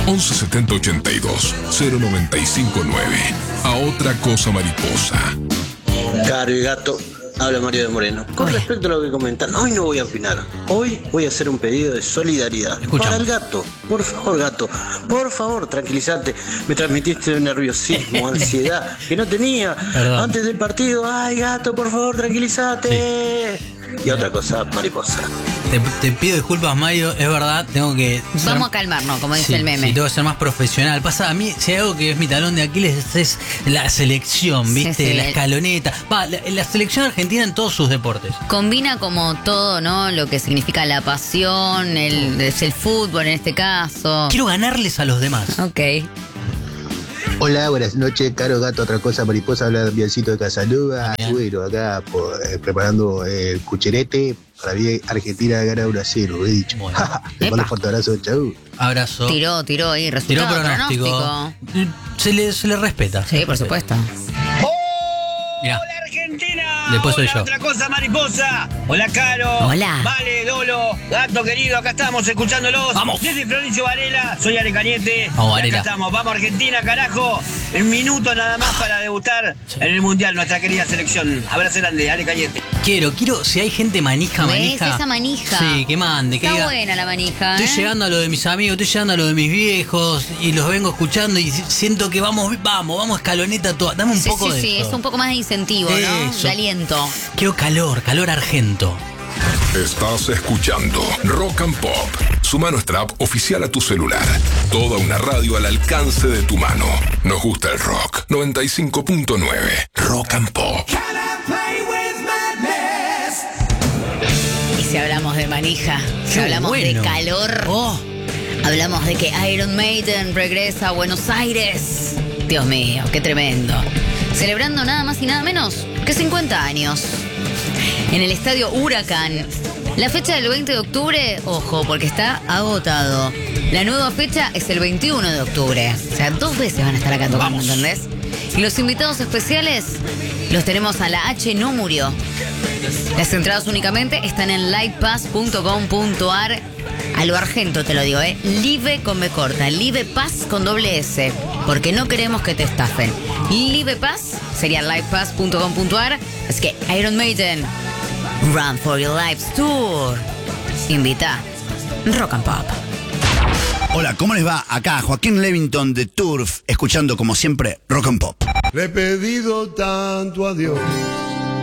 11 70 82 095 9. A otra cosa mariposa. Caro y gato, habla Mario de Moreno. Con respecto a lo que comentan, hoy no voy a opinar. Hoy voy a hacer un pedido de solidaridad. Escuchamos. Para el gato. Por favor, gato. Por favor, tranquilízate. Me transmitiste un nerviosismo, ansiedad que no tenía. Perdón. Antes del partido. Ay, gato, por favor, tranquilízate. Y otra cosa, mariposa. Te pido disculpas, Mario, es verdad, tengo que... Vamos a calmarnos, como dice Sí, el meme. sí, tengo que ser más profesional. Pasa, a mí, si hay algo que es mi talón de Aquiles es la selección, ¿viste? Sí, sí. La escaloneta. La selección argentina en todos sus deportes. Combina como todo, ¿no? Lo que significa la pasión, es el fútbol en este caso. Quiero ganarles a los demás. Ok. Hola, buenas noches, Caro Gato, otra cosa mariposa, habla Bielcito de Casaluga. Bien. Bueno, acá preparando el cucherete para bien Argentina gana 1-0, he dicho. Bueno. Le mando Epa. un fuerte abrazo, chau. Abrazo. Tiró ahí, Tiró resultado, pronóstico. Se le respeta. Sí, por supuesto. Mirá. ¡Hola Argentina! Después soy Hola, yo. Otra cosa mariposa. Hola Caro. Hola. Vale, Dolo. Gato querido, acá estamos escuchándolos. Vamos. Yo soy Florencio Varela, soy Ale Cañete. Vamos, Y Varela. acá estamos. Vamos Argentina, carajo. En minutos nada más para debutar en el Mundial nuestra querida selección. Abrazo grande, Ale Cañete. Quiero, si hay gente manija. ¿Ves esa manija? Sí, que mande, que Está diga, buena la manija, estoy llegando a lo de mis amigos, estoy llegando a lo de mis viejos y los vengo escuchando y siento que vamos escaloneta toda. Dame un Sí, poco sí, de sí, eso. es un poco más de incentivo, ¿no? Eso. De aliento. Quiero calor argento. Estás escuchando Rock and Pop. Suma nuestra app oficial a tu celular. Toda una radio al alcance de tu mano. Nos gusta el rock. 95.9 Rock and Pop. Y si hablamos de manija, si Qué hablamos bueno. de calor, hablamos de que Iron Maiden regresa a Buenos Aires. Dios mío, qué tremendo. Celebrando nada más y nada menos que 50 años. En el estadio Huracán. La fecha del 20 de octubre, ojo, porque está agotado. La nueva fecha es el 21 de octubre. O sea, 2 veces van a estar acá tocando, Vamos. ¿entendés? Y los invitados especiales los tenemos a la H No Murió. Las entradas únicamente están en livepass.com.ar. A lo argento te lo digo, Live con B corta, Live Pass con doble S, porque no queremos que te estafen. Live Pass sería livepass.com.ar. Es que Iron Maiden, Run for Your Lives Tour, invita Rock and Pop. Hola, ¿cómo les va? Acá Joaquín Levington de Turf, escuchando como siempre Rock and Pop. Le he pedido tanto a Dios